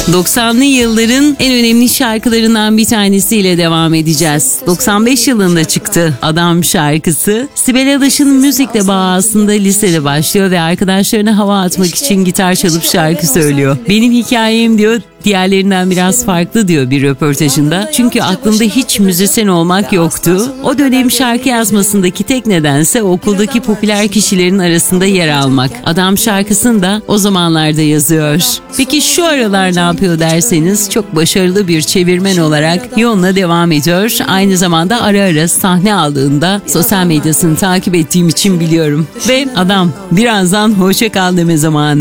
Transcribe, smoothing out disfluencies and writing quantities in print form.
90'lı yılların en önemli şarkılarından bir tanesiyle devam edeceğiz. 95 yılında çıktı Adam şarkısı. Sibel Adaş'ın müzikle bağı aslında lisede başlıyor ve arkadaşlarına hava atmak için gitar çalıp şarkı söylüyor. Benim hikayem diyor diğerlerinden biraz farklı diyor bir röportajında. Çünkü aklımda hiç müzisyen olmak yoktu. O dönem şarkı yazmasındaki tek nedense okuldaki popüler kişilerin arasında yer almak. Adam şarkısını da o zamanlarda yazıyor. Peki şu aralar ne yapıyor derseniz çok başarılı bir çevirmen olarak yoluna devam ediyor. Aynı zamanda ara ara sahne aldığında sosyal medyasını takip ettiğim için biliyorum. Ve adam birazdan hoşça kal deme zamanı.